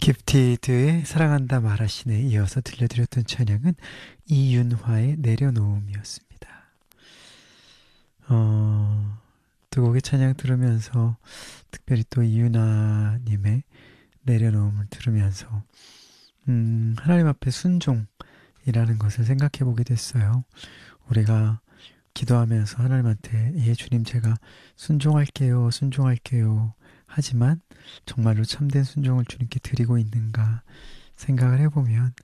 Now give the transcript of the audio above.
기프티드의 사랑한다 말하시네 이어서 들려드렸던 찬양은 이윤화의 내려놓음이었습니다. 두 곡의 찬양 들으면서 특별히 또 이윤화님의 내려놓음을 들으면서 하나님 앞에 순종이라는 것을 생각해 보게 됐어요. 우리가 기도하면서 하나님한테 예 주님 제가 순종할게요 순종할게요 하지만 정말로 참된 순종을 주님께 드리고 있는가 생각을 해보면